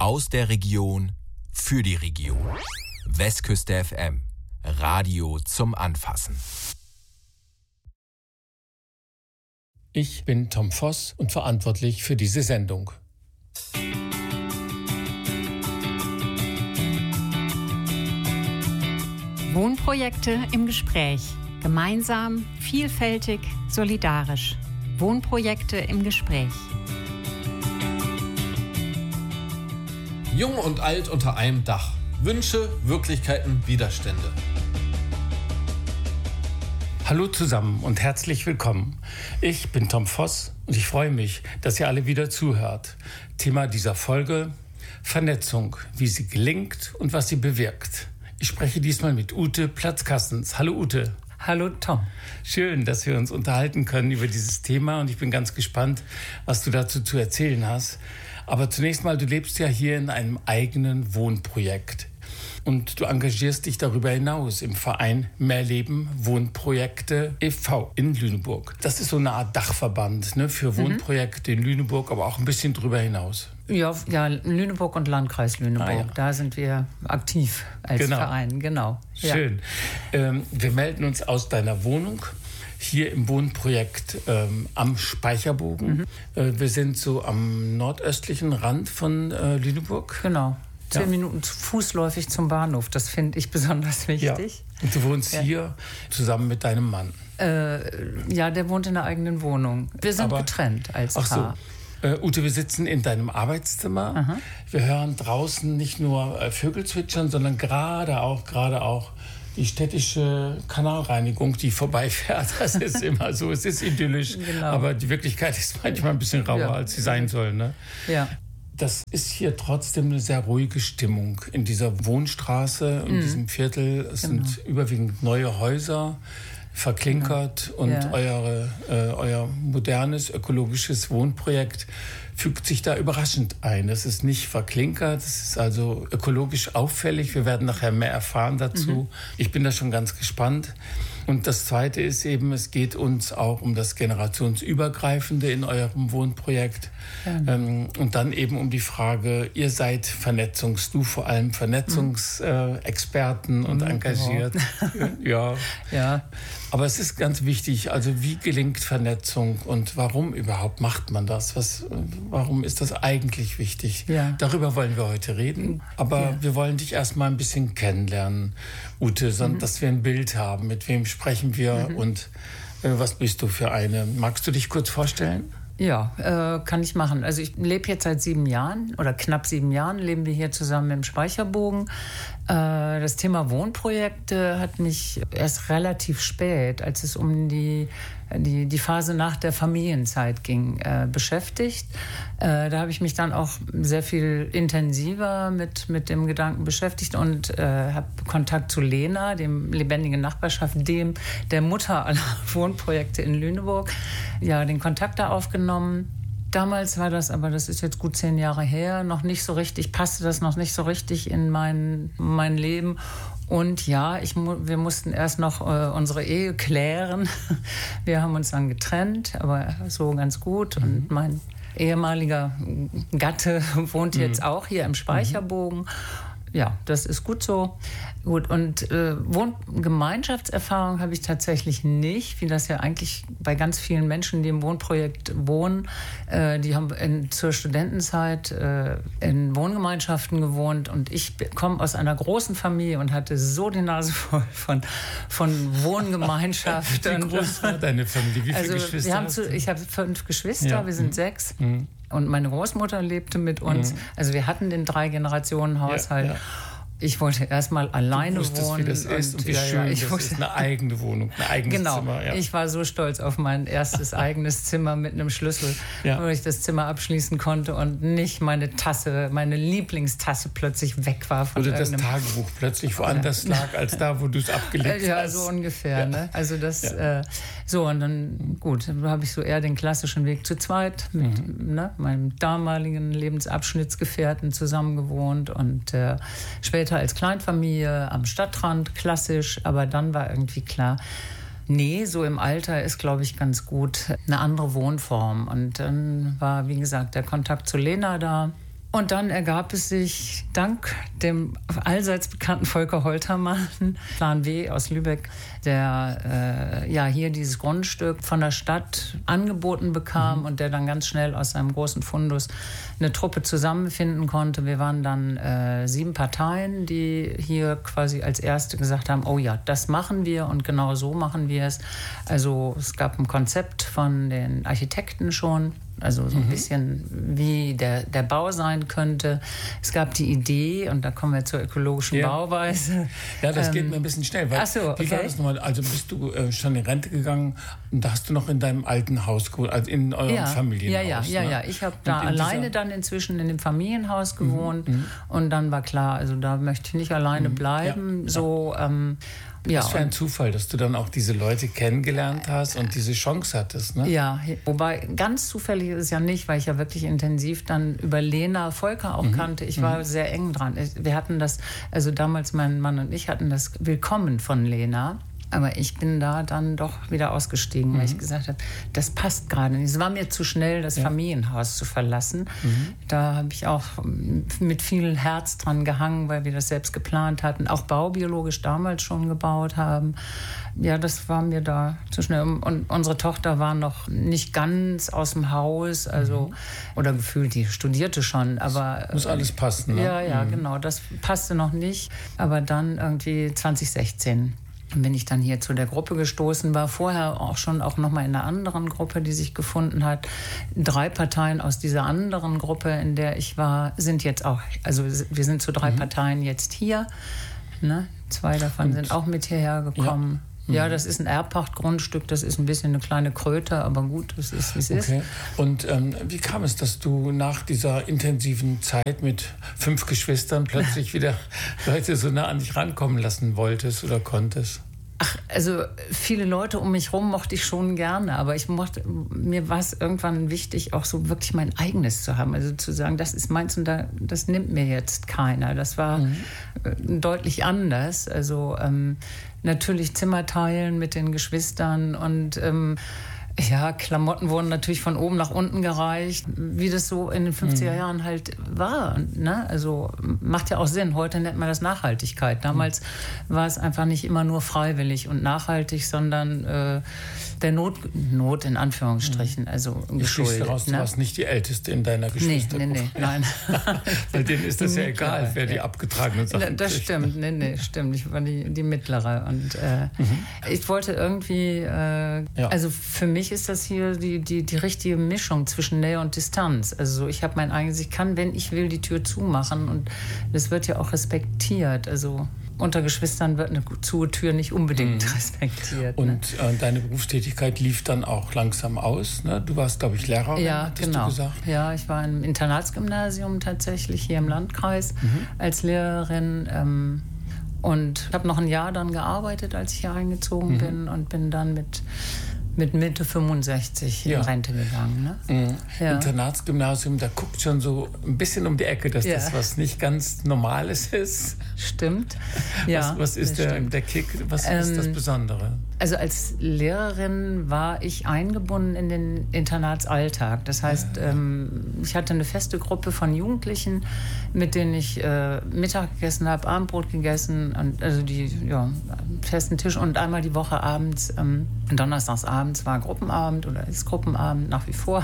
Aus der Region für die Region. Westküste FM. Radio zum Anfassen. Ich bin Tom Voss und verantwortlich für diese Sendung. Wohnprojekte im Gespräch. Gemeinsam, vielfältig, solidarisch. Wohnprojekte im Gespräch. Jung und alt unter einem Dach. Wünsche, Wirklichkeiten, Widerstände. Hallo zusammen und herzlich willkommen. Ich bin Tom Voss und ich freue mich, dass ihr alle wieder zuhört. Thema dieser Folge: Vernetzung, wie sie gelingt und was sie bewirkt. Ich spreche diesmal mit Ute Platzkastens. Hallo Ute. Hallo Tom. Schön, dass wir uns unterhalten können über dieses Thema und ich bin ganz gespannt, was du dazu zu erzählen hast. Aber zunächst mal, du lebst ja hier in einem eigenen Wohnprojekt und du engagierst dich darüber hinaus im Verein Mehrleben Wohnprojekte e.V. in Lüneburg. Das ist so eine Art Dachverband, ne, für Wohnprojekte in Lüneburg, aber auch ein bisschen drüber hinaus. Ja, Lüneburg und Landkreis Lüneburg, ja. Da sind wir aktiv als Verein, genau. Schön. Ja. Wir melden uns aus deiner Wohnung hier im Wohnprojekt am Speicherbogen. Wir sind so am nordöstlichen Rand von Lüneburg. Genau. 10 Minuten fußläufig zum Bahnhof, das finde ich besonders wichtig. Ja. Und du wohnst hier zusammen mit deinem Mann? Ja, der wohnt in einer eigenen Wohnung. Wir sind getrennt als Paar. Ute, wir sitzen in deinem Arbeitszimmer. Aha. Wir hören draußen nicht nur Vögel zwitschern, sondern gerade auch die städtische Kanalreinigung, die vorbeifährt. Das ist immer so, es ist idyllisch, genau. Aber die Wirklichkeit ist manchmal ein bisschen rauer, als sie sein soll. Ne? Ja. Das ist hier trotzdem eine sehr ruhige Stimmung in dieser Wohnstraße, in diesem Viertel. Es sind überwiegend neue Häuser, verklinkert und euer modernes ökologisches Wohnprojekt fügt sich da überraschend ein. Es ist nicht verklinkert, es ist also ökologisch auffällig. Wir werden nachher mehr erfahren dazu. Ich bin da schon ganz gespannt. Und das Zweite ist eben, es geht uns auch um das Generationsübergreifende in eurem Wohnprojekt. Und dann eben um die Frage, ihr seid du vor allem Vernetzungsexperten und engagiert. Ja. Aber es ist ganz wichtig, also wie gelingt Vernetzung und warum überhaupt macht man das? Warum ist das eigentlich wichtig? Ja. Darüber wollen wir heute reden. Aber wir wollen dich erstmal ein bisschen kennenlernen, Ute, dass wir ein Bild haben, mit wem sprechen wir und was bist du für eine? Magst du dich kurz vorstellen? Ja, kann ich machen. Also ich lebe jetzt seit 7 Jahren oder knapp 7 Jahren leben wir hier zusammen im Speicherbogen. Das Thema Wohnprojekte hat mich erst relativ spät, als es um die Phase nach der Familienzeit ging, beschäftigt. Da habe ich mich dann auch sehr viel intensiver mit dem Gedanken beschäftigt und habe Kontakt zu Lena, dem Lebendige Nachbarschaft, der Mutter aller Wohnprojekte in Lüneburg, den Kontakt da aufgenommen. Damals war das, aber das ist jetzt gut 10 Jahre her, noch nicht so richtig, passte das noch nicht so richtig in mein Leben. Und wir mussten erst noch unsere Ehe klären. Wir haben uns dann getrennt, aber so ganz gut. Und mein ehemaliger Gatte wohnt jetzt auch hier im Speicherbogen. Ja, das ist gut so. Gut, und Gemeinschaftserfahrung habe ich tatsächlich nicht, wie das ja eigentlich bei ganz vielen Menschen, die im Wohnprojekt wohnen. Die haben zur Studentenzeit in Wohngemeinschaften gewohnt und ich komme aus einer großen Familie und hatte so die Nase voll von Wohngemeinschaften. Wie groß war deine Familie? Wie viele Geschwister hast du? Ich habe 5 Geschwister, wir sind 6. Und meine Großmutter lebte mit uns. Also wir hatten den 3-Generationen-Haushalt. Ich wollte erst mal alleine wohnen. Wie das ist und wie schön das ist, eine eigene Wohnung, ein eigenes Zimmer. Ja. Ich war so stolz auf mein erstes eigenes Zimmer mit einem Schlüssel, wo ich das Zimmer abschließen konnte und nicht meine Lieblingstasse plötzlich weg war. Oder das Tagebuch plötzlich woanders lag, als da, wo du es abgelegt hast. Ja, so ungefähr. Ja. Ne? Also das, so und dann, gut, dann habe ich so eher den klassischen Weg zu zweit mit meinem damaligen Lebensabschnittsgefährten zusammen gewohnt und später als Kleinfamilie am Stadtrand, klassisch, aber dann war irgendwie klar, nee, so im Alter ist, glaube ich, ganz gut eine andere Wohnform. Und dann war, wie gesagt, der Kontakt zu Lena da. Und dann ergab es sich dank dem allseits bekannten Volker Holtermann, Plan W aus Lübeck, der hier dieses Grundstück von der Stadt angeboten bekam und der dann ganz schnell aus seinem großen Fundus eine Truppe zusammenfinden konnte. Wir waren dann 7 Parteien, die hier quasi als erste gesagt haben, oh ja, das machen wir und genau so machen wir es. Also es gab ein Konzept von den Architekten schon, also so ein bisschen wie der Bau sein könnte. Es gab die Idee, und da kommen wir zur ökologischen Bauweise. Ja, das geht mir ein bisschen schnell. Weil, ach so, okay. Wie war das nochmal? Also bist du schon in Rente gegangen und da hast du noch in deinem alten Haus gewohnt, also in eurem Familienhaus? Ja. Ich habe da alleine dann inzwischen in dem Familienhaus gewohnt und dann war klar, also da möchte ich nicht alleine bleiben. Was für ein Zufall, dass du dann auch diese Leute kennengelernt hast und diese Chance hattest, ne? Ja, wobei ganz zufällig ist es ja nicht, weil ich ja wirklich intensiv dann über Lena Volker auch kannte. Ich war sehr eng dran. Wir hatten das, also damals mein Mann und ich hatten das Willkommen von Lena. Aber ich bin da dann doch wieder ausgestiegen, weil ich gesagt habe, das passt gerade nicht. Es war mir zu schnell, das Familienhaus zu verlassen. Da habe ich auch mit viel Herz dran gehangen, weil wir das selbst geplant hatten, auch baubiologisch damals schon gebaut haben. Ja, das war mir da zu schnell. Und unsere Tochter war noch nicht ganz aus dem Haus, also oder gefühlt, die studierte schon, aber muss alles passen, ne? Ja, genau, das passte noch nicht. Aber dann irgendwie 2016 bin ich dann hier zu der Gruppe gestoßen, war vorher auch noch mal in einer anderen Gruppe, die sich gefunden hat. 3 Parteien aus dieser anderen Gruppe, in der ich war, sind jetzt auch, also wir sind zu 3 Parteien jetzt hier. Ne? 2 davon sind auch mit hierher gekommen. Ja, das ist ein Erbpachtgrundstück, das ist ein bisschen eine kleine Kröte, aber gut, es ist, wie es ist. Und wie kam es, dass du nach dieser intensiven Zeit mit 5 Geschwistern plötzlich wieder Leute so nah an dich rankommen lassen wolltest oder konntest? Ach, also viele Leute um mich rum mochte ich schon gerne, aber mir war es irgendwann wichtig, auch so wirklich mein eigenes zu haben. Also zu sagen, das ist meins und das nimmt mir jetzt keiner. Das war deutlich anders. Also natürlich Zimmer teilen mit den Geschwistern und Klamotten wurden natürlich von oben nach unten gereicht, wie das so in den 50er Jahren halt war. Ne? Also macht ja auch Sinn. Heute nennt man das Nachhaltigkeit. Damals war es einfach nicht immer nur freiwillig und nachhaltig, sondern der Not in Anführungsstrichen, also geschuldet. Daraus, du warst nicht die Älteste in deiner Geschwistergruppe. Nee, nein. Bei denen ist das ja egal, wer die abgetragenen Sachen Das stimmt, stimmt. Ich war die Mittlere. Und ich wollte irgendwie, also für mich ist das hier die richtige Mischung zwischen Nähe und Distanz. Also ich habe mein eigenes, ich kann, wenn ich will, die Tür zumachen und das wird ja auch respektiert. Also unter Geschwistern wird eine zu Tür nicht unbedingt respektiert. Und deine Berufstätigkeit lief dann auch langsam aus, ne? Du warst, glaube ich, Lehrerin, hattest du gesagt? Ja, ich war im Internatsgymnasium tatsächlich hier im Landkreis als Lehrerin. Und habe noch ein Jahr dann gearbeitet, als ich hier eingezogen bin und bin dann mit Mitte 65 in Rente gegangen. Ne? Internatsgymnasium, da guckt schon so ein bisschen um die Ecke, dass das was nicht ganz Normales ist. Stimmt. Ja, was ist der Kick? Was ist das Besondere? Also als Lehrerin war ich eingebunden in den Internatsalltag. Das heißt, ich hatte eine feste Gruppe von Jugendlichen, mit denen ich Mittag gegessen habe, Abendbrot gegessen, und also die festen Tisch und einmal die Woche abends, donnerstags abends war Gruppenabend oder ist Gruppenabend nach wie vor.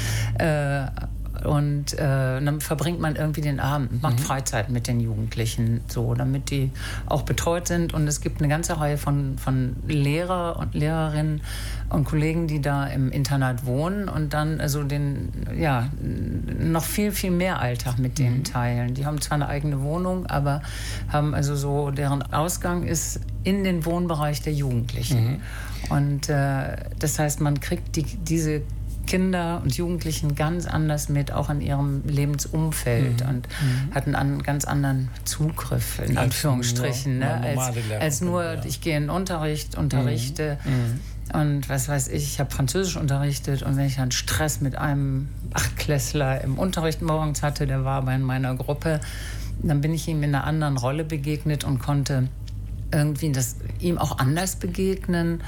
Und dann verbringt man irgendwie den Abend, macht Freizeit mit den Jugendlichen, so, damit die auch betreut sind. Und es gibt eine ganze Reihe von Lehrer und Lehrerinnen und Kollegen, die da im Internat wohnen und dann also noch viel, viel mehr Alltag mit denen teilen. Die haben zwar eine eigene Wohnung, aber haben also so, deren Ausgang ist in den Wohnbereich der Jugendlichen. Und das heißt, man kriegt diese Kinder und Jugendlichen ganz anders mit, auch in ihrem Lebensumfeld und hatten einen ganz anderen Zugriff, in Anführungsstrichen, als nur ich gehe in den Unterricht, unterrichte und was weiß ich habe Französisch unterrichtet und wenn ich dann Stress mit einem Achtklässler im Unterricht morgens hatte, der war aber in meiner Gruppe, dann bin ich ihm in einer anderen Rolle begegnet und konnte irgendwie ihm auch anders begegnen,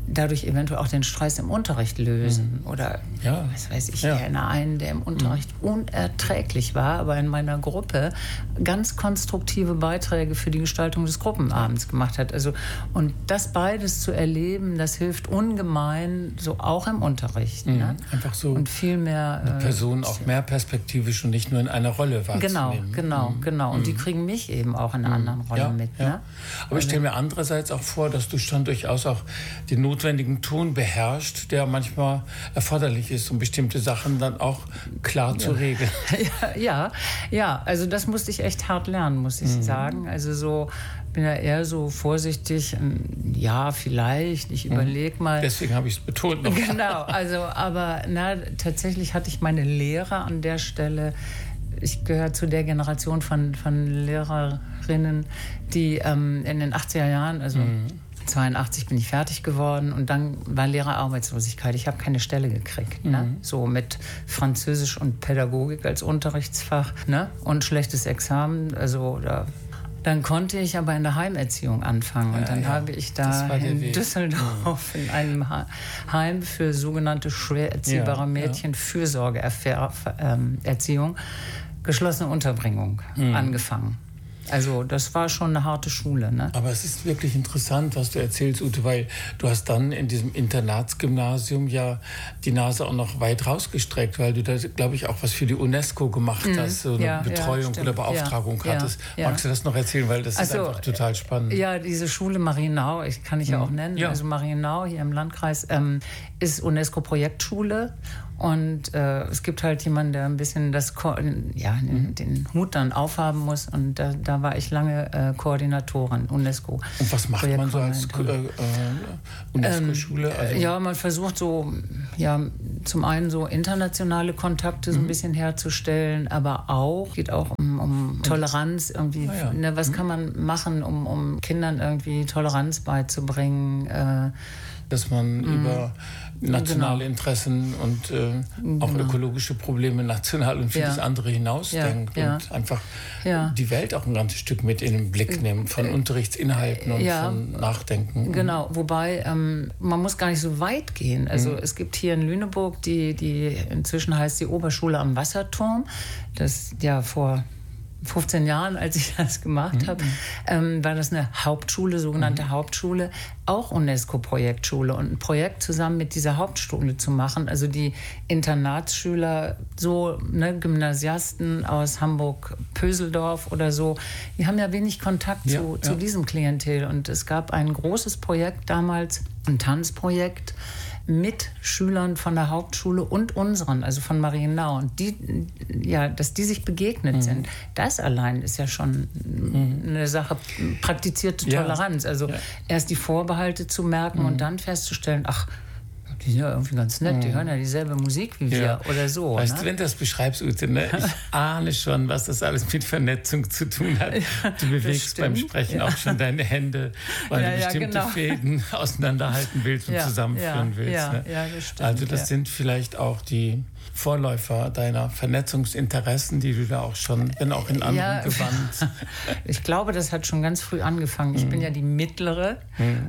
dadurch eventuell auch den Stress im Unterricht lösen. Oder, was weiß ich, kenne einen, der im Unterricht unerträglich war, aber in meiner Gruppe ganz konstruktive Beiträge für die Gestaltung des Gruppenabends gemacht hat. Also, und das beides zu erleben, das hilft ungemein, so auch im Unterricht. Ne? Einfach so und viel mehr eine Person auch mehr perspektivisch und nicht nur in einer Rolle wahrzunehmen. Genau. Und die kriegen mich eben auch in einer anderen Rolle mit. Ja. Ne? Aber ich stelle mir andererseits auch vor, dass du schon durchaus auch den notwendigen Ton beherrschst, der manchmal erforderlich ist, um bestimmte Sachen dann auch klar zu regeln. Ja, also das musste ich echt hart lernen, muss ich sagen. Also so, bin ja eher so vorsichtig, ja, vielleicht, ich überlege mal. Deswegen habe ich es betont noch. Genau, also, aber tatsächlich hatte ich meine Lehrer an der Stelle. Ich gehöre zu der Generation von Lehrerinnen, die in den 80er Jahren, also 82 bin ich fertig geworden und dann war Lehrerarbeitslosigkeit. Ich habe keine Stelle gekriegt. Ne? So mit Französisch und Pädagogik als Unterrichtsfach, ne? Und schlechtes Examen. Also dann konnte ich aber in der Heimerziehung anfangen. Und dann habe ich da in Düsseldorf in einem Heim für sogenannte schwer erziehbare Mädchen Fürsorgeerziehung geschlossene Unterbringung angefangen. Also das war schon eine harte Schule. Ne? Aber es ist wirklich interessant, was du erzählst, Ute, weil du hast dann in diesem Internatsgymnasium ja die Nase auch noch weit rausgestreckt, weil du da, glaube ich, auch was für die UNESCO gemacht hast, so eine Betreuung oder Beauftragung hattest. Magst du das noch erzählen, weil das ist einfach total spannend. Ja, diese Schule Marienau, kann ich ja auch nennen, also Marienau hier im Landkreis, ist UNESCO-Projektschule. Und es gibt halt jemanden, der ein bisschen den Hut dann aufhaben muss. Und da war ich lange Koordinatorin, UNESCO. Und was macht man so als UNESCO-Schule? Man versucht so, zum einen so internationale Kontakte so ein bisschen herzustellen, aber geht auch um Toleranz irgendwie. Ne, was kann man machen, um Kindern irgendwie Toleranz beizubringen? Dass man über nationale Interessen und auch ökologische Probleme national und vieles andere hinausdenkt und einfach die Welt auch ein ganzes Stück mit in den Blick nimmt, von Unterrichtsinhalten und von Nachdenken. Genau, wobei man muss gar nicht so weit gehen. Also es gibt hier in Lüneburg, die inzwischen heißt die Oberschule am Wasserturm, das vor 15 Jahren, als ich das gemacht habe, war das eine Hauptschule, sogenannte Hauptschule, auch UNESCO-Projektschule. Und ein Projekt zusammen mit dieser Hauptschule zu machen, also die Internatsschüler, so Gymnasiasten aus Hamburg-Pöseldorf oder so, die haben ja wenig Kontakt zu diesem Klientel. Und es gab ein großes Projekt damals, ein Tanzprojekt, mit Schülern von der Hauptschule und unseren, also von Marienau. Und dass die sich begegnet sind, das allein ist ja schon eine Sache, praktizierte Toleranz. Also erst die Vorbehalte zu merken und dann festzustellen, ach, die sind ja irgendwie ganz nett, die hören ja dieselbe Musik wie wir oder so. Weißt du, wenn du das beschreibst, Ute, ich ahne schon, was das alles mit Vernetzung zu tun hat. Du bewegst beim Sprechen auch schon deine Hände, weil du bestimmte Fäden auseinanderhalten willst und zusammenführen willst. Das stimmt, also das sind vielleicht auch die Vorläufer deiner Vernetzungsinteressen, die du da auch schon, wenn auch in anderen Gewand. Ich glaube, das hat schon ganz früh angefangen. Ich bin ja die mittlere,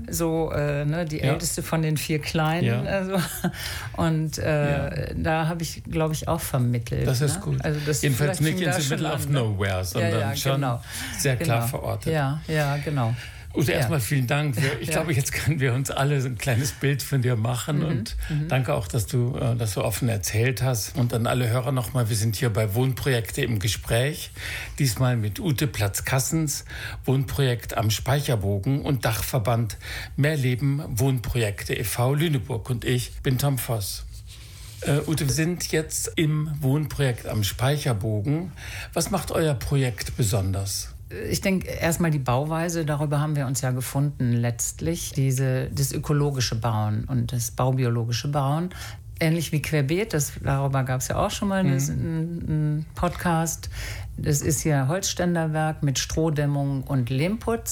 die älteste von den 4 Kleinen. Also. Und da habe ich, glaube ich, auch vermittelt. Das ist gut. Also das jedenfalls nicht in the middle of nowhere, sondern schon sehr klar verortet. Ja, genau. Ute, erstmal vielen Dank. Ich glaube, jetzt können wir uns alle so ein kleines Bild von dir machen und danke auch, dass du das so offen erzählt hast. Und an alle Hörer nochmal, wir sind hier bei Wohnprojekte im Gespräch. Diesmal mit Ute Platz-Kassens, Wohnprojekt am Speicherbogen und Dachverband Mehr Leben Wohnprojekte e.V. Lüneburg. Und ich bin Tom Voss. Ute, wir sind jetzt im Wohnprojekt am Speicherbogen. Was macht euer Projekt besonders? Ich denke, erstmal die Bauweise, darüber haben wir uns ja gefunden letztlich. Das ökologische Bauen und das baubiologische Bauen. Ähnlich wie Querbeet, darüber gab es ja auch schon mal einen Podcast. Das ist ja Holzständerwerk mit Strohdämmung und Lehmputz.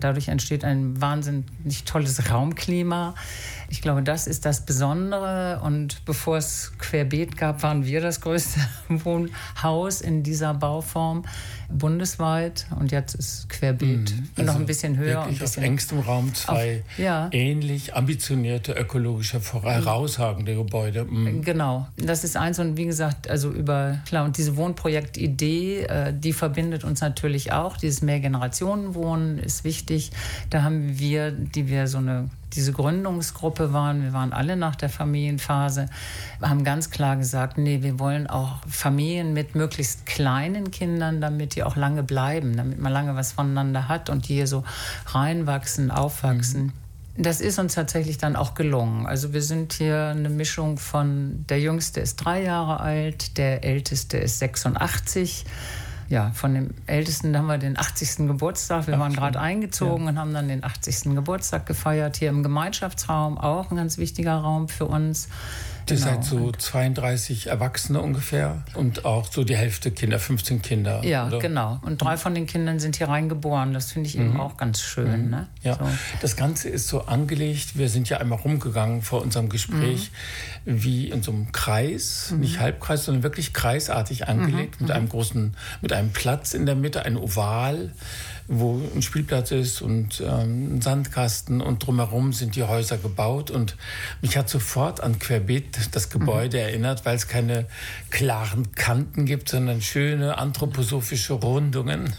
Dadurch entsteht ein wahnsinnig tolles Raumklima. Ich glaube, das ist das Besondere. Und bevor es Querbeet gab, waren wir das größte Wohnhaus in dieser Bauform bundesweit. Und jetzt ist Querbeet noch ein bisschen höher. Wirklich auf engstem Raum zwei ähnlich ambitionierte, ökologische, herausragende Gebäude. Genau, das ist eins. Und wie gesagt, und diese Wohnprojektidee, die verbindet uns natürlich auch. Dieses Mehrgenerationenwohnen ist wichtig. Da haben wir, diese Gründungsgruppe waren, wir waren alle nach der Familienphase, haben ganz klar gesagt, nee, wir wollen auch Familien mit möglichst kleinen Kindern, damit die auch lange bleiben, damit man lange was voneinander hat und die hier so reinwachsen, aufwachsen. Das ist uns tatsächlich dann auch gelungen. Also wir sind hier eine Mischung von, der Jüngste ist 3 Jahre alt, der Älteste ist 86. Ja, von dem Ältesten haben wir den 80. Geburtstag. Wir waren gerade eingezogen und haben dann den 80. Geburtstag gefeiert. Hier im Gemeinschaftsraum, auch ein ganz wichtiger Raum für uns. Ihr seid so 32 Erwachsene ungefähr und auch so die Hälfte Kinder, 15 Kinder. Ja, oder? Genau. Und 3 von den Kindern sind hier reingeboren. Das finde ich eben auch ganz schön. Ne? Ja, so. Das Ganze ist so angelegt. Wir sind ja einmal rumgegangen vor unserem Gespräch, wie in so einem Kreis, nicht Halbkreis, sondern wirklich kreisartig angelegt, mit einem Platz in der Mitte, ein Oval, wo ein Spielplatz ist und ein Sandkasten und drumherum sind die Häuser gebaut. Und mich hat sofort an Querbeet das Gebäude erinnert, weil es keine klaren Kanten gibt, sondern schöne anthroposophische Rundungen.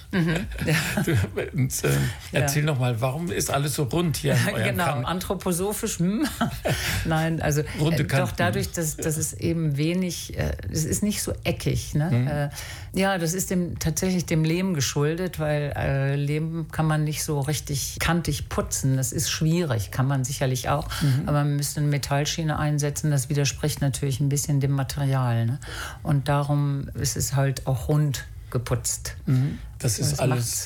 Erzähl noch mal, warum ist alles so rund hier in eurem Camp? Anthroposophisch. Nein, also doch dadurch, dass es eben wenig, es ist nicht so eckig. Ne? Das ist tatsächlich dem Lehm geschuldet, weil Lehm kann man nicht so richtig kantig putzen. Das ist schwierig, kann man sicherlich auch. Aber man müsste eine Metallschiene einsetzen. Das widerspricht natürlich ein bisschen dem Material. Ne? Und darum ist es halt auch rund geputzt. Das ist alles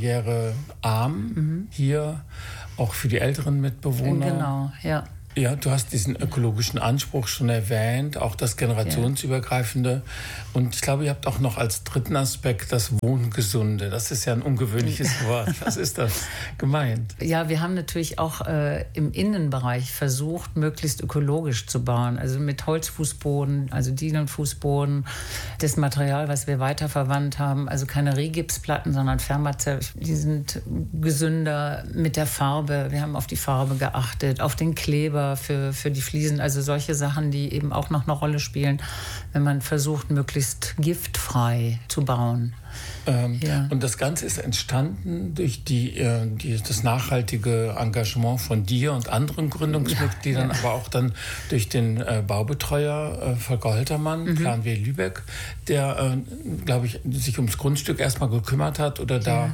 barrierearm hier, auch für die älteren Mitbewohner. Genau, ja. Ja, du hast diesen ökologischen Anspruch schon erwähnt, auch das generationsübergreifende. Und ich glaube, ihr habt auch noch als dritten Aspekt das Wohngesunde. Das ist ja ein ungewöhnliches Wort. Was ist das gemeint? Ja, wir haben natürlich auch im Innenbereich versucht, möglichst ökologisch zu bauen. Also mit Holzfußboden, also Dielenfußboden. Das Material, was wir weiterverwandt haben, also keine Rigipsplatten, sondern Fermazell. Die sind gesünder mit der Farbe. Wir haben auf die Farbe geachtet, auf den Kleber für die Fliesen, also solche Sachen, die eben auch noch eine Rolle spielen, wenn man versucht, möglichst giftfrei zu bauen. Und das Ganze ist entstanden durch das nachhaltige Engagement von dir und anderen Gründungsmitgliedern, aber auch dann durch den Baubetreuer Volker Holtermann, Plan W. Lübeck, der, glaube ich, sich ums Grundstück erstmal gekümmert hat oder da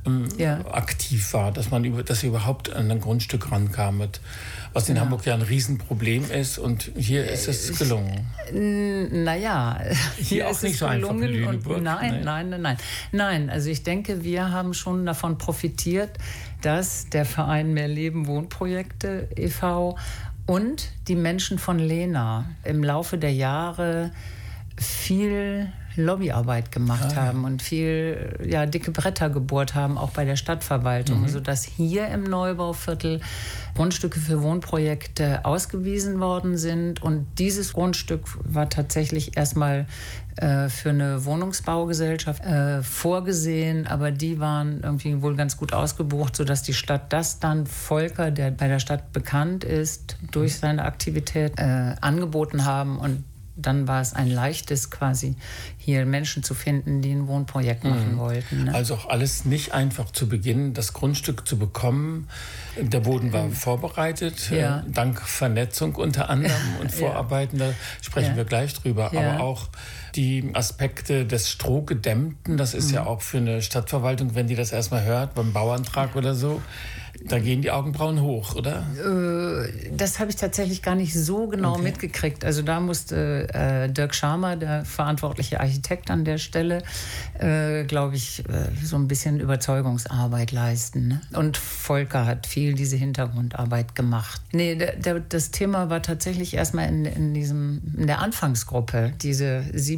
aktiv war, dass ihr überhaupt an ein Grundstück rankamet. Was in Hamburg ja ein Riesenproblem ist und hier ist es gelungen. Naja, hier ist auch nicht so einfach in Lüneburg. Nein, also ich denke, wir haben schon davon profitiert, dass der Verein Mehr Leben Wohnprojekte e.V. und die Menschen von Lena im Laufe der Jahre viel Lobbyarbeit gemacht haben und viel dicke Bretter gebohrt haben, auch bei der Stadtverwaltung, sodass hier im Neubauviertel Grundstücke für Wohnprojekte ausgewiesen worden sind. Und dieses Grundstück war tatsächlich erstmal für eine Wohnungsbaugesellschaft vorgesehen, aber die waren irgendwie wohl ganz gut ausgebucht, sodass die Stadt das dann Volker, der bei der Stadt bekannt ist, durch seine Aktivität angeboten haben. Und dann war es ein leichtes, quasi hier Menschen zu finden, die ein Wohnprojekt machen wollten. Ne? Also auch alles nicht einfach zu Beginn, das Grundstück zu bekommen. Der Boden war vorbereitet, dank Vernetzung unter anderem und Vorarbeiten, da sprechen wir gleich drüber. Aber auch die Aspekte des Strohgedämmten, das ist ja auch für eine Stadtverwaltung, wenn die das erstmal hört, beim Bauantrag oder so, da gehen die Augenbrauen hoch, oder? Das habe ich tatsächlich gar nicht so genau mitgekriegt. Also da musste Dirk Schamer, der verantwortliche Architekt an der Stelle, glaube ich, so ein bisschen Überzeugungsarbeit leisten. Ne? Und Volker hat viel diese Hintergrundarbeit gemacht. Nee, das Thema war tatsächlich erstmal in der Anfangsgruppe, diese 7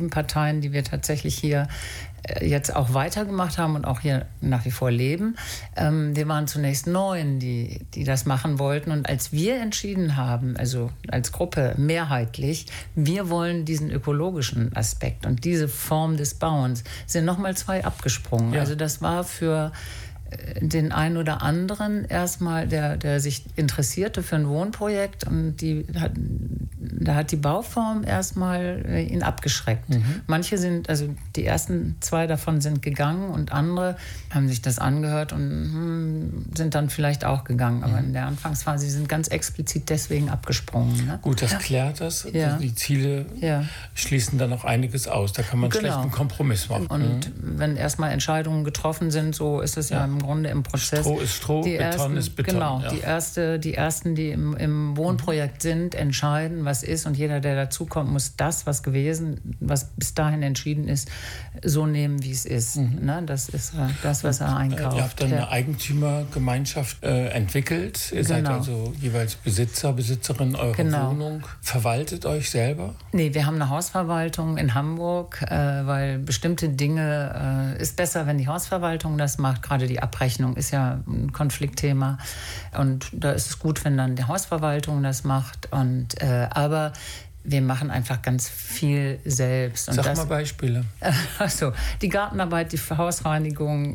7 Parteien, die wir tatsächlich hier jetzt auch weitergemacht haben und auch hier nach wie vor leben. Wir waren zunächst 9, die das machen wollten. Und als wir entschieden haben, also als Gruppe mehrheitlich, wir wollen diesen ökologischen Aspekt und diese Form des Bauens, sind nochmal 2 abgesprungen. Ja. Also das war für den einen oder anderen erstmal, der sich interessierte für ein Wohnprojekt, und da hat die Bauform erstmal ihn abgeschreckt. Manche sind, also die ersten 2 davon sind gegangen und andere haben sich das angehört und sind dann vielleicht auch gegangen. Aber in der Anfangsphase, sie sind ganz explizit deswegen abgesprungen. Ne? Gut, das klärt das. Ja. Die Ziele schließen dann noch einiges aus. Da kann man schlecht einen Kompromiss machen. Und wenn erstmal Entscheidungen getroffen sind, so ist es ja im Grunde im Prozess. Stroh ist Stroh, Beton ist Beton. Genau, die Ersten, die im Wohnprojekt sind, entscheiden, was ist, und jeder, der dazukommt, muss das, was bis dahin entschieden ist, so nehmen, wie es ist. Ne? Das ist das, was er einkauft. Ihr habt dann eine Eigentümergemeinschaft entwickelt. Ihr seid also jeweils Besitzer, Besitzerin eurer Wohnung. Verwaltet euch selber? Nee, wir haben eine Hausverwaltung in Hamburg, weil bestimmte Dinge ist besser, wenn die Hausverwaltung das macht. Gerade die Abrechnung ist ja ein Konfliktthema. Und da ist es gut, wenn dann die Hausverwaltung das macht. Aber wir machen einfach ganz viel selbst. Und Sag mal Beispiele. Also die Gartenarbeit, die Hausreinigung,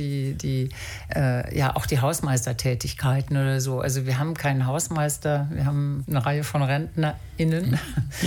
auch die Hausmeistertätigkeiten oder so. Also wir haben keinen Hausmeister, wir haben eine Reihe von RentnerInnen,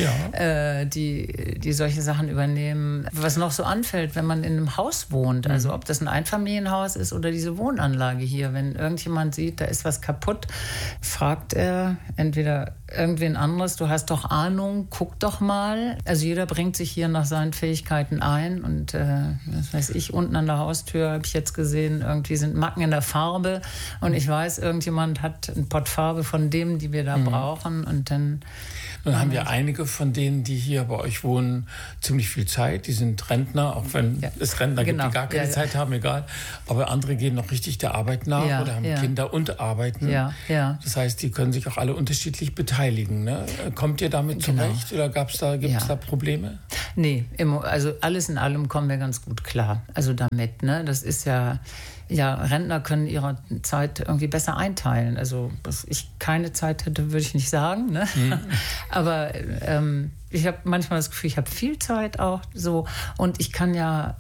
die solche Sachen übernehmen. Was noch so anfällt, wenn man in einem Haus wohnt, also ob das ein Einfamilienhaus ist oder diese Wohnanlage hier, wenn irgendjemand sieht, da ist was kaputt, fragt er entweder irgendwen anderes, du hast doch Ahnung, guck doch mal. Also jeder bringt sich hier nach seinen Fähigkeiten ein, und was weiß ich, unten an der Haustür habe ich jetzt gesehen, irgendwie sind Macken in der Farbe, und ich weiß, irgendjemand hat ein Pott Farbe von dem, die wir da brauchen, und dann haben wir einige von denen, die hier bei euch wohnen, ziemlich viel Zeit. Die sind Rentner, auch wenn es Rentner gibt, die gar keine Zeit haben, egal. Aber andere gehen noch richtig der Arbeit nach oder haben Kinder und arbeiten. Das heißt, die können sich auch alle unterschiedlich beteiligen. Ne? Kommt ihr damit zurecht oder gibt es da Probleme? Nee, also alles in allem kommen wir ganz gut klar. Also damit, ne? Das ist Rentner können ihre Zeit irgendwie besser einteilen. Also, dass ich keine Zeit hätte, würde ich nicht sagen. Ne? Aber ich habe manchmal das Gefühl, ich habe viel Zeit auch so. Und ich kann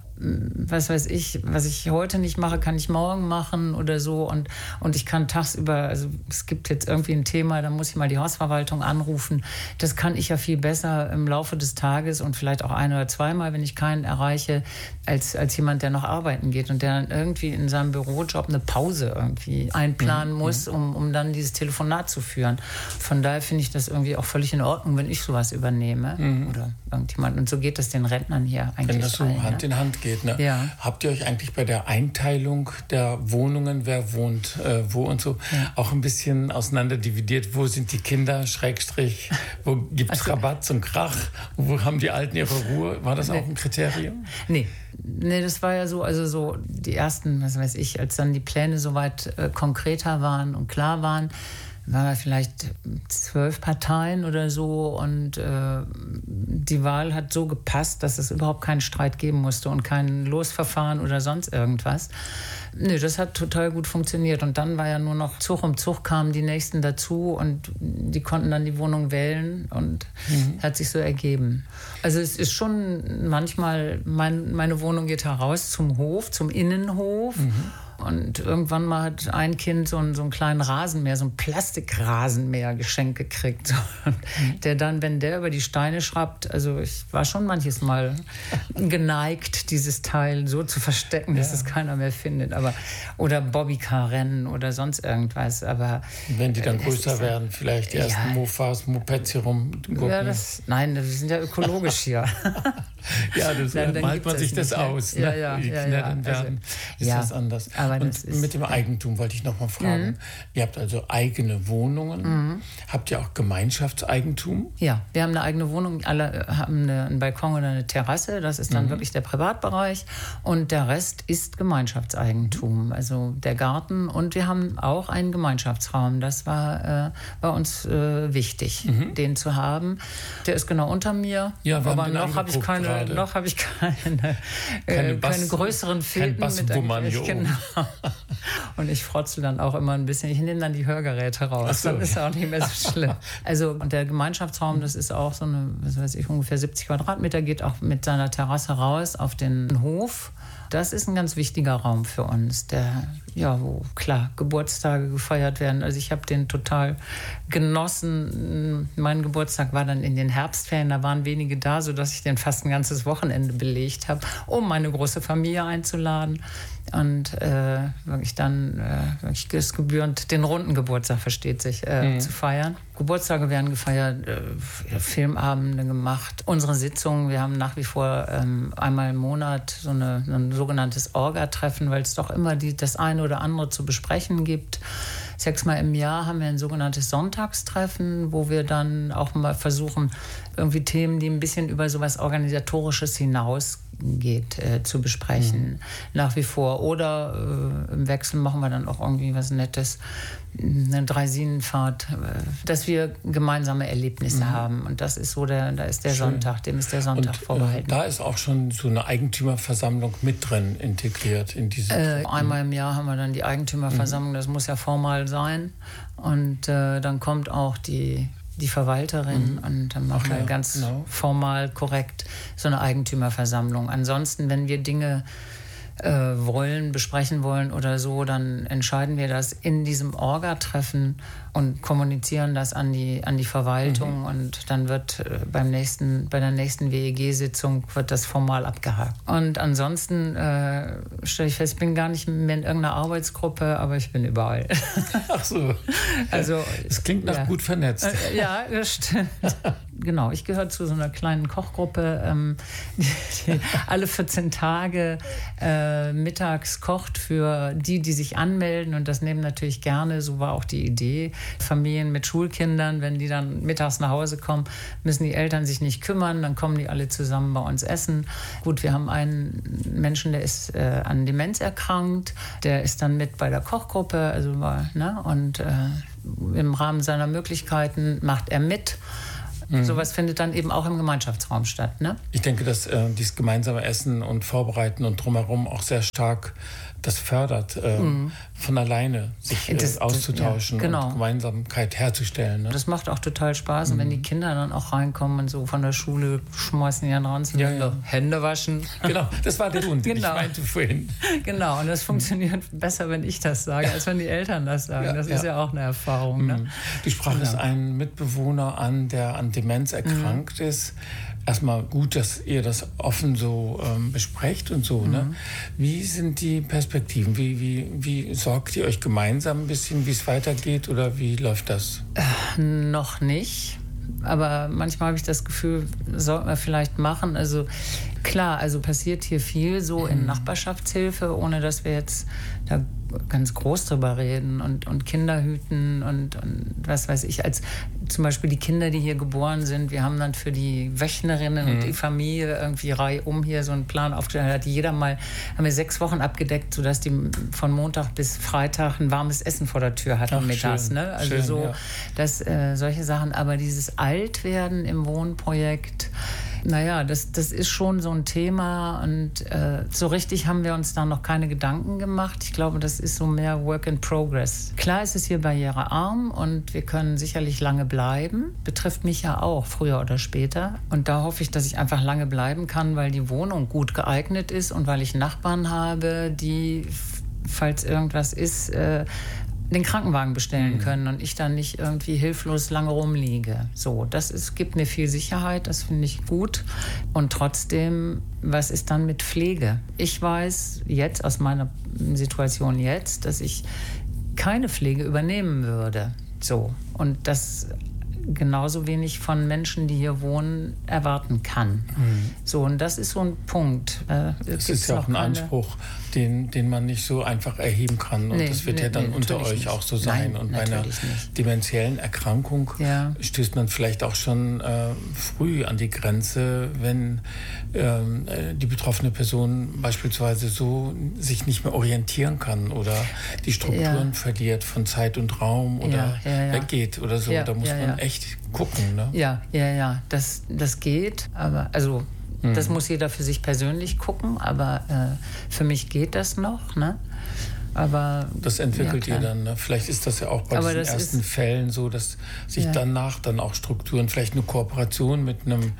was weiß ich, was ich heute nicht mache, kann ich morgen machen oder so. Und ich kann tagsüber, also es gibt jetzt irgendwie ein Thema, da muss ich mal die Hausverwaltung anrufen. Das kann ich ja viel besser im Laufe des Tages und vielleicht auch 1 oder 2 Mal, wenn ich keinen erreiche, als jemand, der noch arbeiten geht und der dann irgendwie in seinem Bürojob eine Pause irgendwie einplanen muss, um dann dieses Telefonat zu führen. Von daher finde ich das irgendwie auch völlig in Ordnung, wenn ich sowas übernehme oder irgendjemand. Und so geht das den Rentnern hier eigentlich. Wenn das so Hand in Hand geht. Ne? Ja. Habt ihr euch eigentlich bei der Einteilung der Wohnungen, wer wohnt wo und so, auch ein bisschen auseinander dividiert? Wo sind die Kinder, Schrägstrich, wo gibt es Rabatz und Krach? Wo haben die Alten ihre Ruhe? War das auch ein Kriterium? Nee, das war ja so, also so die ersten, was weiß ich, als dann die Pläne soweit konkreter waren und klar waren wir vielleicht 12 Parteien oder so, und die Wahl hat so gepasst, dass es überhaupt keinen Streit geben musste und kein Losverfahren oder sonst irgendwas. Nee, das hat total gut funktioniert, und dann war ja nur noch Zug um Zug kamen die Nächsten dazu, und die konnten dann die Wohnung wählen, und hat sich so ergeben. Also es ist schon manchmal, meine Wohnung geht heraus zum Hof, zum Innenhof. Und irgendwann mal hat ein Kind so einen kleinen Rasenmäher, so einen Plastikrasenmäher geschenkt gekriegt. So. Der dann, wenn der über die Steine schraubt, also ich war schon manches Mal geneigt, dieses Teil so zu verstecken, dass es keiner mehr findet. Oder Bobbycar-Rennen oder sonst irgendwas. Aber wenn die dann größer werden, vielleicht die ersten Mofas, Mopeds hier rumgucken. Nein, wir sind ja ökologisch hier. Ja, dann malt man sich das aus. Ja. Ist das anders. Aber und mit dem Eigentum wollte ich noch mal fragen. Ihr habt also eigene Wohnungen. Habt ihr auch Gemeinschaftseigentum? Ja, wir haben eine eigene Wohnung. Alle haben einen Balkon oder eine Terrasse. Das ist dann wirklich der Privatbereich. Und der Rest ist Gemeinschaftseigentum. Also der Garten. Und wir haben auch einen Gemeinschaftsraum. Das war bei uns wichtig, den zu haben. Der ist genau unter mir. Ja, aber noch habe ich keine größeren Fäden mit eigentlich. Genau. Und ich frotzel dann auch immer ein bisschen. Ich nehme dann die Hörgeräte raus. Dann ist auch nicht mehr so schlimm. Also und der Gemeinschaftsraum, das ist auch so eine, was weiß ich, ungefähr 70 Quadratmeter, geht auch mit seiner Terrasse raus auf den Hof. Das ist ein ganz wichtiger Raum für uns, wo klar Geburtstage gefeiert werden. Also ich habe den total genossen. Mein Geburtstag war dann in den Herbstferien, da waren wenige da, sodass ich den fast ein ganzes Wochenende belegt habe, um meine große Familie einzuladen. Und wirklich dann wirklich gebührend den runden Geburtstag, versteht sich, zu feiern. Geburtstage werden gefeiert, Filmabende gemacht, unsere Sitzungen. Wir haben nach wie vor einmal im Monat so ein sogenanntes Orga-Treffen, weil es doch immer das eine oder andere zu besprechen gibt. 6-mal im Jahr haben wir ein sogenanntes Sonntagstreffen, wo wir dann auch mal versuchen, irgendwie Themen, die ein bisschen über sowas Organisatorisches hinausgeht, zu besprechen. Nach wie vor. Oder im Wechsel machen wir dann auch irgendwie was Nettes, eine Dreisinenfahrt, dass wir gemeinsame Erlebnisse haben. Und das ist so da ist der Schön. Sonntag, dem ist der Sonntag vorbehalten. Da ist auch schon so eine Eigentümerversammlung mit drin integriert in diese einmal im Jahr haben wir dann die Eigentümerversammlung, das muss ja formal sein. Und dann kommt auch die Verwalterin und dann machen wir ganz formal korrekt so eine Eigentümerversammlung. Ansonsten, wenn wir Dinge besprechen wollen oder so, dann entscheiden wir das in diesem Orga-Treffen und kommunizieren das an die Verwaltung und dann wird bei der nächsten WEG-Sitzung wird das formal abgehakt. Und ansonsten stelle ich fest, ich bin gar nicht mehr in irgendeiner Arbeitsgruppe, aber ich bin überall. Ach so. Also, es klingt nach gut vernetzt. Ja, das stimmt. Genau, ich gehöre zu so einer kleinen Kochgruppe, die alle 14 Tage mittags kocht für die sich anmelden und das nehmen natürlich gerne, so war auch die Idee. Familien mit Schulkindern, wenn die dann mittags nach Hause kommen, müssen die Eltern sich nicht kümmern, dann kommen die alle zusammen bei uns essen. Gut, wir haben einen Menschen, der ist an Demenz erkrankt, der ist dann mit bei der Kochgruppe, also und im Rahmen seiner Möglichkeiten macht er mit. Sowas findet dann eben auch im Gemeinschaftsraum statt. Ne? Ich denke, dass dieses gemeinsame Essen und Vorbereiten und drumherum auch sehr stark das fördert, von alleine sich auszutauschen und Gemeinsamkeit herzustellen. Ne? Das macht auch total Spaß. Und wenn die Kinder dann auch reinkommen und so von der Schule schmeißen die dann raus und Hände waschen. Genau, das war der Grund, den ich meinte vorhin. Genau, und das funktioniert besser, wenn ich das sage, als wenn die Eltern das sagen. Das ist ja auch eine Erfahrung. Ne? Du sprachst einen Mitbewohner an, der an Demenz erkrankt ist. Erstmal gut, dass ihr das offen so besprecht und so. Ne? Wie sind die Perspektiven? Wie sorgt ihr euch gemeinsam ein bisschen, wie es weitergeht oder wie läuft das? Noch nicht. Aber manchmal habe ich das Gefühl, sollten wir vielleicht machen. Also klar, also passiert hier viel so in Nachbarschaftshilfe, ohne dass wir jetzt da ganz groß drüber reden und Kinder hüten und was weiß ich, als zum Beispiel die Kinder, die hier geboren sind, wir haben dann für die Wöchnerinnen und die Familie irgendwie reihum hier so einen Plan aufgestellt, hat jeder mal, haben wir 6 Wochen abgedeckt, sodass die von Montag bis Freitag ein warmes Essen vor der Tür hatten mittags. Schön, ne? Also schön, so, dass solche Sachen, aber dieses Altwerden im Wohnprojekt, naja, das ist schon so ein Thema und so richtig haben wir uns da noch keine Gedanken gemacht. Ich glaube, das ist so mehr Work in Progress. Klar ist es hier barrierearm und wir können sicherlich lange bleiben. Betrifft mich ja auch, früher oder später. Und da hoffe ich, dass ich einfach lange bleiben kann, weil die Wohnung gut geeignet ist und weil ich Nachbarn habe, die, falls irgendwas ist, den Krankenwagen bestellen können und ich dann nicht irgendwie hilflos lange rumliege. So, gibt mir viel Sicherheit, das finde ich gut. Und trotzdem, was ist dann mit Pflege? Ich weiß jetzt aus meiner Situation jetzt, dass ich keine Pflege übernehmen würde. So, und das genauso wenig von Menschen, die hier wohnen, erwarten kann. So, und das ist so ein Punkt. Das ist ja auch ein Anspruch den man nicht so einfach erheben kann. Und das wird ja dann unter euch nicht. Auch so sein. Und bei einer dementiellen Erkrankung stößt man vielleicht auch schon früh an die Grenze, wenn die betroffene Person beispielsweise so sich nicht mehr orientieren kann oder die Strukturen verliert von Zeit und Raum oder weggeht oder so. Da muss man echt gucken. Ne? Ja, das geht. Aber also das muss jeder für sich persönlich gucken, aber für mich geht das noch, ne? Aber das entwickelt ihr dann, ne? Vielleicht ist das ja auch bei diesen ersten Fällen so, dass sich danach dann auch Strukturen, vielleicht eine Kooperation mit einem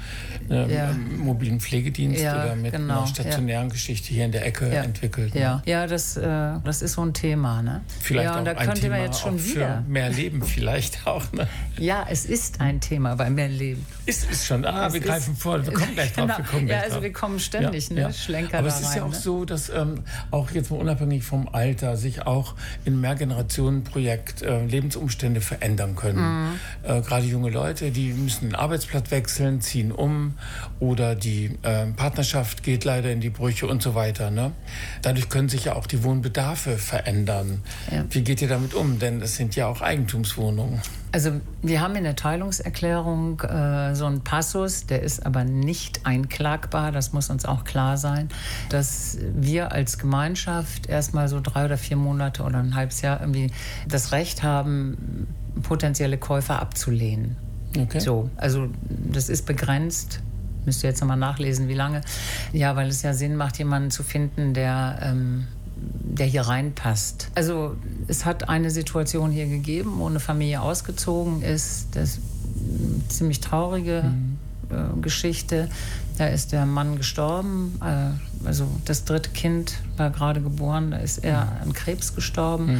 mobilen Pflegedienst oder mit einer stationären Geschichte hier in der Ecke entwickelt. Ne? Ja, das ist so ein Thema, ne? Vielleicht auch und da könnte man jetzt schon wieder für mehr Leben vielleicht auch, ne? Ja, es ist ein Thema bei mehr Leben. Ist schon. Wir greifen vor. Wir kommen gleich drauf. Wir kommen ständig, Schlenker aber da es ist ja rein, auch so, dass auch jetzt mal unabhängig vom Alter sich auch in Mehrgenerationenprojekt Lebensumstände verändern können. Gerade junge Leute, die müssen den Arbeitsplatz wechseln, ziehen um oder die Partnerschaft geht leider in die Brüche und so weiter. Ne? Dadurch können sich ja auch die Wohnbedarfe verändern. Ja. Wie geht ihr damit um? Denn es sind ja auch Eigentumswohnungen. Also wir haben in der Teilungserklärung so einen Passus, der ist aber nicht einklagbar, das muss uns auch klar sein, dass wir als Gemeinschaft erstmal so 3 oder 4 Monate oder ein halbes Jahr irgendwie das Recht haben, potenzielle Käufer abzulehnen. Okay. So, also das ist begrenzt. Müsst ihr jetzt nochmal nachlesen, wie lange. Ja, weil es ja Sinn macht, jemanden zu finden, der hier reinpasst. Also es hat eine Situation hier gegeben, wo eine Familie ausgezogen ist. Das ist eine ziemlich traurige Geschichte. Da ist der Mann gestorben. Also das 3. Kind war gerade geboren. Da ist er an Krebs gestorben.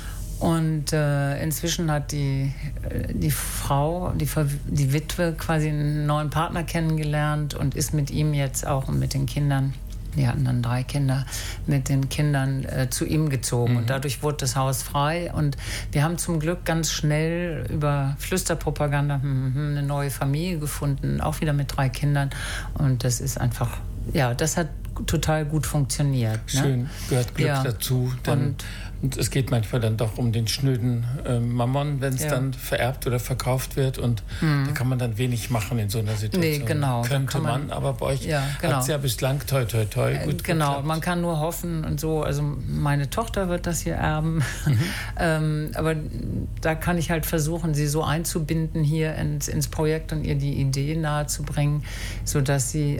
Und inzwischen hat die Frau, die Witwe, quasi einen neuen Partner kennengelernt und ist mit ihm jetzt auch und mit den Kindern, die hatten dann 3 Kinder, mit den Kindern zu ihm gezogen. Und dadurch wurde das Haus frei. Und wir haben zum Glück ganz schnell über Flüsterpropaganda eine neue Familie gefunden, auch wieder mit 3 Kindern. Und das ist einfach, das hat total gut funktioniert. Schön, gehört Glück dazu. Und es geht manchmal dann doch um den schnöden Mammon, wenn es dann vererbt oder verkauft wird. Und da kann man dann wenig machen in so einer Situation. Nee, genau. Könnte man, aber bei euch hat es ja bislang toi gut geklappt. Genau, man kann nur hoffen und so. Also meine Tochter wird das hier erben. Aber da kann ich halt versuchen, sie so einzubinden hier ins Projekt und ihr die Idee nahezubringen, sodass sie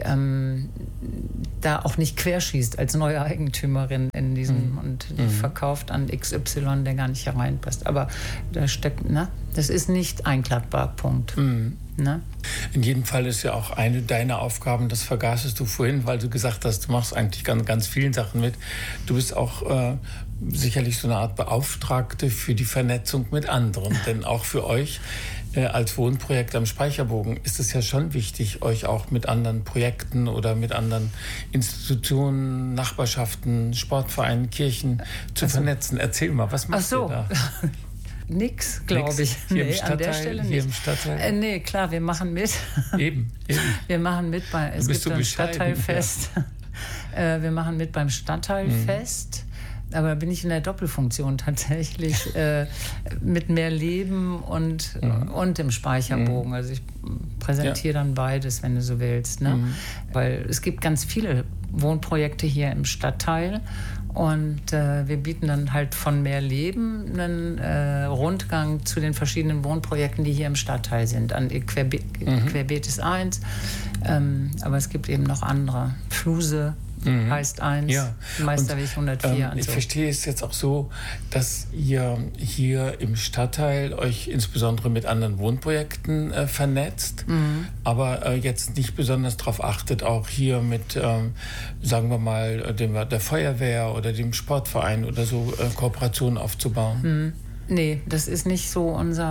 da auch nicht querschießt als neue Eigentümerin in diesem und die verkauft an XY, der gar nicht hereinpasst. Aber da steckt, das ist nicht einklagbar, Punkt. Ne? In jedem Fall ist ja auch eine deiner Aufgaben, das vergaßest du vorhin, weil du gesagt hast, du machst eigentlich ganz vielen Sachen mit. Du bist auch sicherlich so eine Art Beauftragte für die Vernetzung mit anderen. Denn auch für euch als Wohnprojekt am Speicherbogen ist es ja schon wichtig, euch auch mit anderen Projekten oder mit anderen Institutionen, Nachbarschaften, Sportvereinen, Kirchen zu vernetzen. Erzähl mal, was macht ihr da? Nix, glaube ich. Hier im Stadtteil, an der Stelle nicht. Hier im Stadtteil? Nee, klar, wir machen mit. Eben. Wir machen mit es gibt so ein Stadtteilfest. Ja. Wir machen mit beim Stadtteilfest. Aber da bin ich in der Doppelfunktion tatsächlich mit mehr Leben und im Speicherbogen. Also ich präsentiere dann beides, wenn du so willst. Ne? Weil es gibt ganz viele Wohnprojekte hier im Stadtteil und wir bieten dann halt von mehr Leben einen Rundgang zu den verschiedenen Wohnprojekten, die hier im Stadtteil sind. Querbeet ist eins, aber es gibt eben noch andere. Fluse heißt eins, Meisterweg 104. Ich verstehe es jetzt auch so, dass ihr hier im Stadtteil euch insbesondere mit anderen Wohnprojekten vernetzt, aber jetzt nicht besonders darauf achtet, auch hier mit, sagen wir mal, der Feuerwehr oder dem Sportverein oder so Kooperationen aufzubauen. Nee, das ist nicht so unser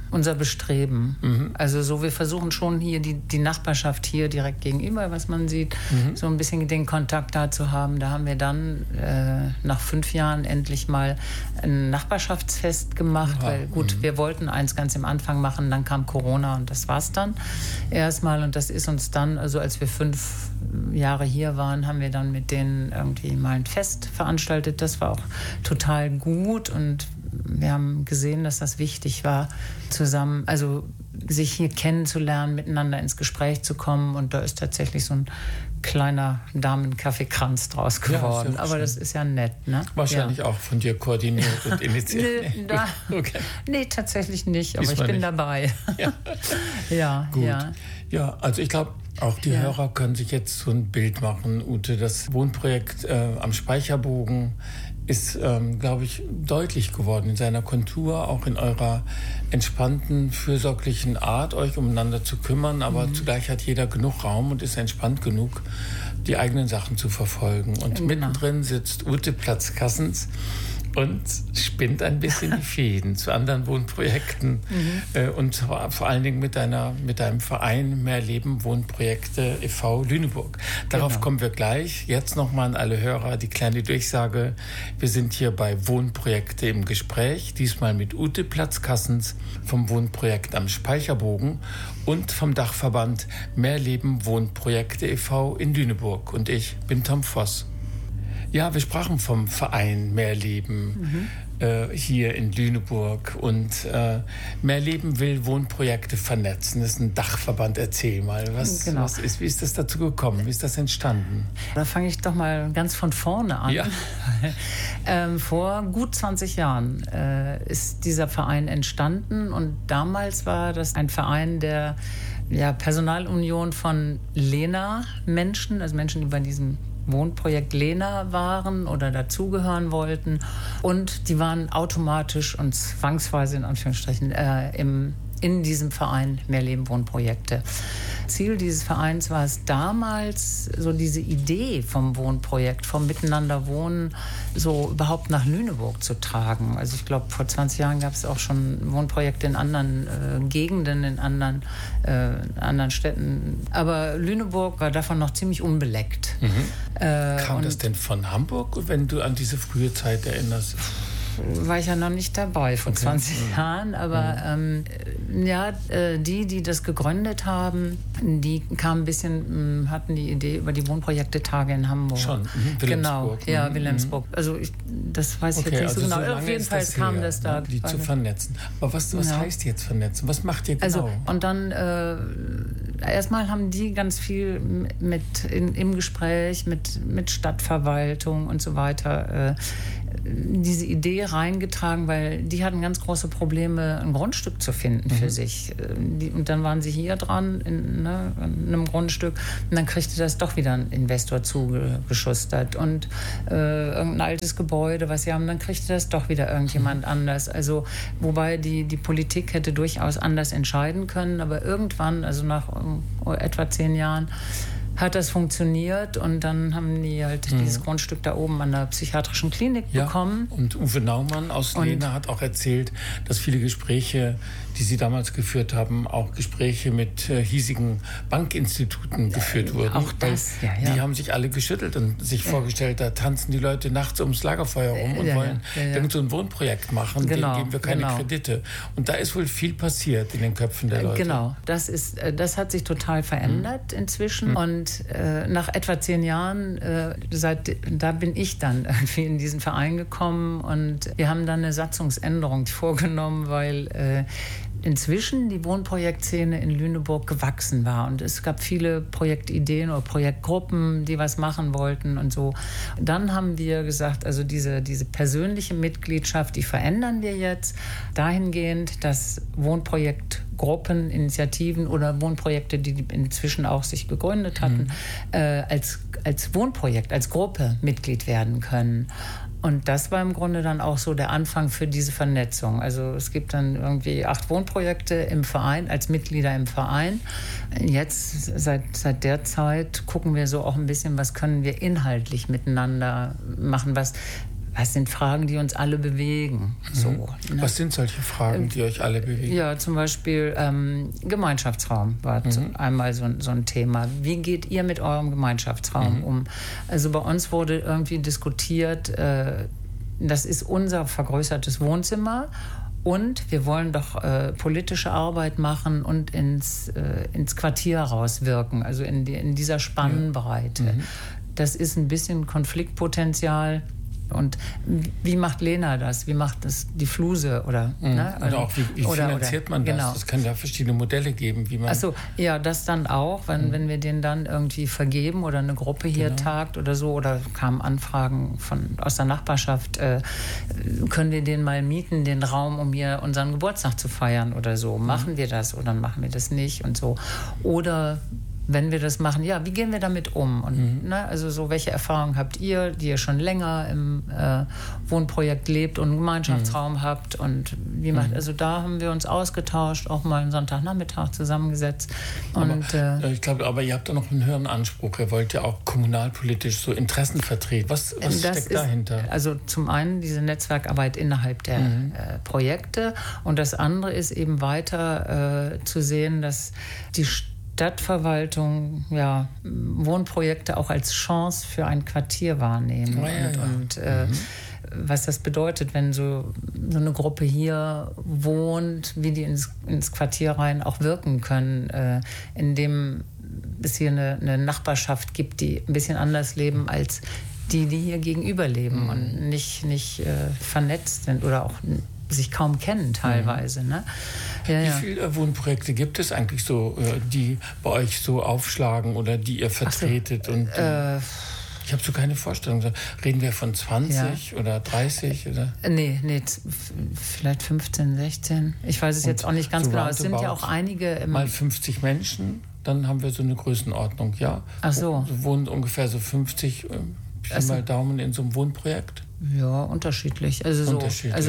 unser Bestreben. Also so, wir versuchen schon hier die Nachbarschaft hier direkt gegenüber, was man sieht, so ein bisschen den Kontakt da zu haben. Da haben wir dann nach 5 Jahren endlich mal ein Nachbarschaftsfest gemacht, weil gut, wir wollten eins ganz am Anfang machen, dann kam Corona und das war's dann erstmal. Und das ist uns dann, also als wir 5 Jahre hier waren, haben wir dann mit denen irgendwie mal ein Fest veranstaltet. Das war auch total gut und wir haben gesehen, dass das wichtig war, zusammen, also sich hier kennenzulernen, miteinander ins Gespräch zu kommen. Und da ist tatsächlich so ein kleiner Damenkaffeekranz draus geworden. Ja, aber das ist ja nett, ne? Wahrscheinlich auch von dir koordiniert und initiiert. Nee, tatsächlich nicht, aber ich bin dabei. Ja. Gut. Ja, also ich glaube, auch die Hörer können sich jetzt so ein Bild machen, Ute. Das Wohnprojekt am Speicherbogen ist, glaube ich, deutlich geworden in seiner Kontur, auch in eurer entspannten, fürsorglichen Art, euch umeinander zu kümmern. Aber zugleich hat jeder genug Raum und ist entspannt genug, die eigenen Sachen zu verfolgen. Und mittendrin sitzt Ute Platz-Kassens und spinnt ein bisschen die Fäden zu anderen Wohnprojekten und vor allen Dingen mit deinem Verein Mehr Leben Wohnprojekte e.V. Lüneburg. Darauf kommen wir gleich. Jetzt nochmal an alle Hörer die kleine Durchsage. Wir sind hier bei Wohnprojekte im Gespräch, diesmal mit Ute Platz-Kassens vom Wohnprojekt am Speicherbogen und vom Dachverband Mehr Leben Wohnprojekte e.V. in Lüneburg. Und ich bin Tom Voss. Ja, wir sprachen vom Verein Mehr Leben hier in Lüneburg und Mehr Leben will Wohnprojekte vernetzen. Das ist ein Dachverband. Erzähl mal, wie ist das dazu gekommen? Wie ist das entstanden? Da fange ich doch mal ganz von vorne an. Ja. Vor gut 20 Jahren ist dieser Verein entstanden und damals war das ein Verein der Personalunion von LENA-Menschen, also Menschen, die bei diesem Wohnprojekt LENA waren oder dazugehören wollten. Und die waren automatisch und zwangsweise in Anführungsstrichen in diesem Verein Mehr Leben Wohnprojekte. Ziel dieses Vereins war es damals, so diese Idee vom Wohnprojekt, vom Miteinander Wohnen, so überhaupt nach Lüneburg zu tragen. Also ich glaube, vor 20 Jahren gab es auch schon Wohnprojekte in anderen Gegenden, in anderen Städten. Aber Lüneburg war davon noch ziemlich unbeleckt. Kam das denn von Hamburg, wenn du an diese frühe Zeit erinnerst? War ich ja noch nicht dabei vor 20 Jahren, aber die das gegründet haben, die kamen ein bisschen, hatten die Idee über die Wohnprojekte-Tage in Hamburg. Schon, Genau, Wilhelmsburg. Also das weiß ich jetzt nicht so genau. So auf jeden Fall kam das da. Die zu vernetzen. Aber was heißt jetzt vernetzen? Was macht ihr genau? Also, und dann erstmal haben die ganz viel im Gespräch mit Stadtverwaltung und so weiter diese Idee reingetragen, weil die hatten ganz große Probleme, ein Grundstück zu finden für sich. Und dann waren sie hier dran in einem Grundstück und dann kriegte das doch wieder ein Investor zugeschustert und irgendein altes Gebäude, was sie haben, dann kriegte das doch wieder irgendjemand anders. Also wobei die Politik hätte durchaus anders entscheiden können, aber irgendwann, also nach etwa 10 Jahren, hat das funktioniert und dann haben die halt dieses Grundstück da oben an der psychiatrischen Klinik bekommen. Und Uwe Naumann aus Lena hat auch erzählt, dass viele Gespräche, die sie damals geführt haben, auch Gespräche mit hiesigen Bankinstituten geführt wurden. Auch das, Die haben sich alle geschüttelt und sich vorgestellt, da tanzen die Leute nachts ums Lagerfeuer rum und wollen irgend so ein Wohnprojekt machen, denen geben wir keine Kredite. Und da ist wohl viel passiert in den Köpfen der Leute. Genau, das hat sich total verändert inzwischen und nach etwa 10 Jahren, da bin ich dann irgendwie in diesen Verein gekommen und wir haben dann eine Satzungsänderung vorgenommen, weil inzwischen die Wohnprojektszene in Lüneburg gewachsen war und es gab viele Projektideen oder Projektgruppen, die was machen wollten und so. Dann haben wir gesagt, also diese persönliche Mitgliedschaft, die verändern wir jetzt dahingehend, dass Wohnprojektgruppen, Initiativen oder Wohnprojekte, die inzwischen auch sich gegründet hatten, als Wohnprojekt, als Gruppe Mitglied werden können. Und das war im Grunde dann auch so der Anfang für diese Vernetzung. Also es gibt dann irgendwie 8 Wohnprojekte im Verein, als Mitglieder im Verein. Jetzt, seit der Zeit, gucken wir so auch ein bisschen, was können wir inhaltlich miteinander machen, was sind Fragen, die uns alle bewegen? So, ne? Was sind solche Fragen, die euch alle bewegen? Ja, zum Beispiel Gemeinschaftsraum war einmal so ein Thema. Wie geht ihr mit eurem Gemeinschaftsraum um? Also bei uns wurde irgendwie diskutiert, das ist unser vergrößertes Wohnzimmer und wir wollen doch politische Arbeit machen und ins Quartier rauswirken, also in dieser Spannbreite. Das ist ein bisschen Konfliktpotenzial. Und wie macht Lena das? Wie macht das die Fluse? Oder auch wie finanziert man das? Genau. Es kann ja verschiedene Modelle geben, wie man... Achso, ja, das dann auch, wenn wir den dann irgendwie vergeben oder eine Gruppe hier tagt oder so, oder kamen Anfragen aus der Nachbarschaft, können wir den mal mieten, den Raum, um hier unseren Geburtstag zu feiern oder so. Machen wir das oder machen wir das nicht und so. Oder... wenn wir das machen, ja, wie gehen wir damit um? Und, also so, welche Erfahrungen habt ihr, die ihr schon länger im Wohnprojekt lebt und einen Gemeinschaftsraum habt? Und wie macht, also da haben wir uns ausgetauscht, auch mal einen Sonntagnachmittag zusammengesetzt. Und, ich glaube, aber ihr habt da noch einen höheren Anspruch. Ihr wollt ja auch kommunalpolitisch so Interessen vertreten. Was steckt dahinter? Also zum einen diese Netzwerkarbeit innerhalb der Projekte und das andere ist eben weiter zu sehen, dass die Stadtverwaltung Wohnprojekte auch als Chance für ein Quartier wahrnehmen. Was das bedeutet, wenn so eine Gruppe hier wohnt, wie die ins Quartier rein auch wirken können, indem es hier eine Nachbarschaft gibt, die ein bisschen anders leben als die hier gegenüber leben und nicht vernetzt sind oder auch sich kaum kennen teilweise. Ne? Wie viele Wohnprojekte gibt es eigentlich so, die bei euch so aufschlagen oder die ihr vertretet? Und ich habe so keine Vorstellung. Reden wir von 20 oder 30? Oder? Nee, vielleicht 15, 16. Ich weiß es jetzt auch nicht ganz so genau. Es sind ja auch einige... mal 50 Menschen, dann haben wir so eine Größenordnung, ja? Ach so. Wohnen ungefähr so 50, mal Daumen in so einem Wohnprojekt? Ja, unterschiedlich. Also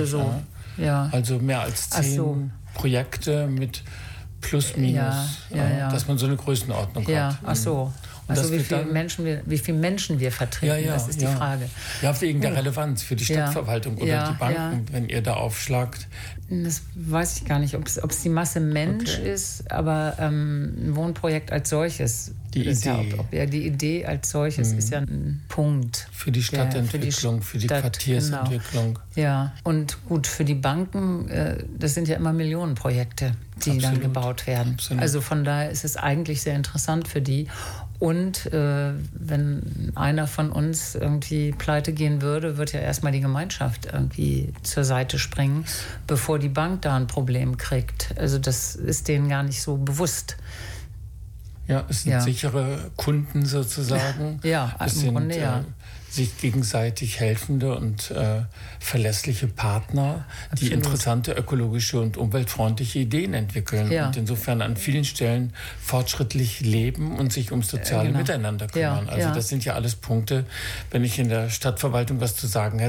Also mehr als 10 Projekte mit plus, minus, dass man so eine Größenordnung hat. Ach so. Also wie viele Menschen wir vertreten, das ist die Frage. Ja, wegen der Relevanz für die Stadtverwaltung oder die Banken, wenn ihr da aufschlagt. Das weiß ich gar nicht, ob es die Masse Mensch ist, aber ein Wohnprojekt als solches. Die Idee als solches ist ja ein Punkt. Für die Stadtentwicklung, für die Quartiersentwicklung. Genau. Ja, und gut, für die Banken, das sind ja immer Millionenprojekte, die dann gebaut werden. Absolut. Also von daher ist es eigentlich sehr interessant für die. Und wenn einer von uns irgendwie pleite gehen würde, wird ja erstmal die Gemeinschaft irgendwie zur Seite springen, bevor die Bank da ein Problem kriegt. Also das ist denen gar nicht so bewusst. Ja, es sind sichere Kunden sozusagen. Ja, es sind sich gegenseitig helfende und verlässliche Partner, die interessante ökologische und umweltfreundliche Ideen entwickeln und insofern an vielen Stellen fortschrittlich leben und sich ums soziale Miteinander kümmern. Also das sind ja alles Punkte, wenn ich in der Stadtverwaltung was zu sagen hätte,